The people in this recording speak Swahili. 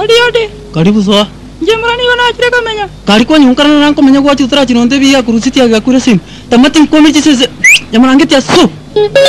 Odi. Karibu sawa. Jemrani wana achire kamenya. Kari kwa nyunkara na komenya kwa chutara chinonde biya kurusiti ya kure sim. Tamatin komi chise. Jamana ngeti asu.